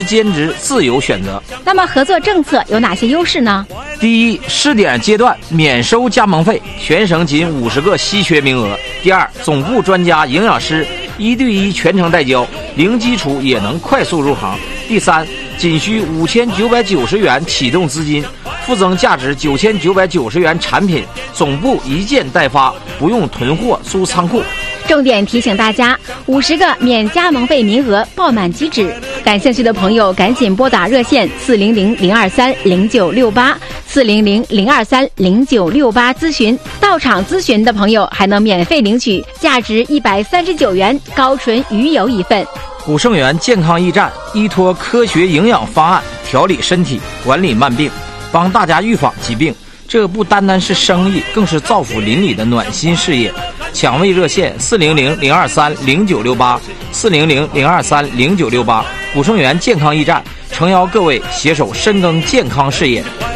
兼职自由选择。 那么合作政策有哪些优势呢？ 第一，试点阶段免收加盟费，全省仅50个稀缺名额。第二，总部专家营养师1对1全程带教，零基础也能快速入行。第三，仅需5990元启动资金，附赠价值9990元产品，总部一件代发，不用囤货租仓库。 重点提醒大家，50个免加盟费名额爆满即止，感兴趣的朋友赶紧拨打热线400-023-0968，400-023-0968咨询。到场咨询的朋友还能免费领取价值139元高纯鱼油一份。 古盛源健康驿站依托科学营养方案调理身体，管理慢病，帮大家预防疾病。这不单单是生意，更是造福邻里的暖心事业。抢位热线400-023-0968，400-023-0968。古盛源健康驿站诚邀各位携手深耕健康事业。